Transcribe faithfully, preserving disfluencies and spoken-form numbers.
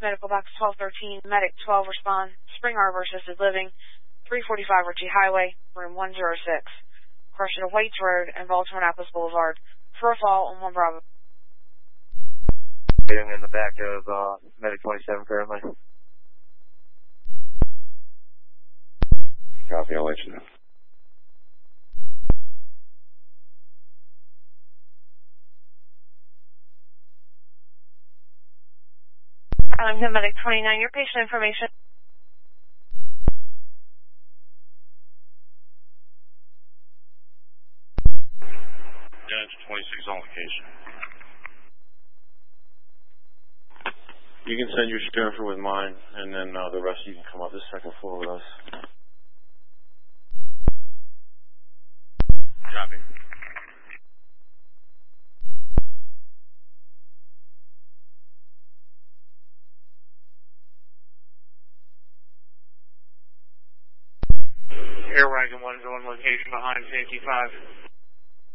Medical box twelve thirteen, medic twelve respond, Spring Arbor Assisted Living, three forty-five Ritchie Highway, room one oh six. Crushed at Waits Road and Baltimore Annapolis Boulevard for a fall on one Bravo. I'm in the back of uh, medic twenty-seven currently. Copy, I'll let you know. I'm the medic twenty-nine, your patient information. Judge twenty-six on location. You can send your Sternford with mine, and then uh, the rest you can come up the second floor with us. Copy. Air Wagon one going location behind safety five.